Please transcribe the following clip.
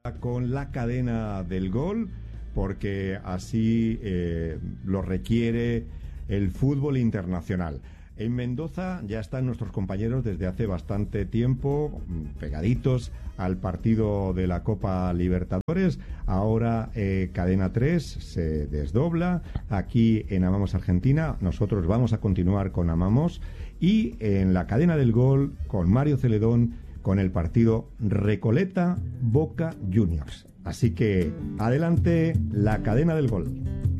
con la cadena del gol, porque así lo requiere el fútbol internacional. En Mendoza ya están nuestros compañeros desde hace bastante tiempo, pegaditos al partido de la Copa Libertadores. Ahora Cadena 3 se desdobla aquí en Amamos Argentina. Nosotros vamos a continuar con Amamos y en la cadena del gol con Mario Celedón con el partido Recoleta Boca Juniors. Así que adelante la cadena del gol.